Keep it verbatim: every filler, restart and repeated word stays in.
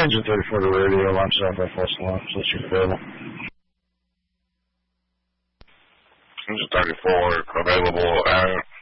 Engine thirty-four to radio, launch Southwest false alarm, so she's available. Engine thirty-four available at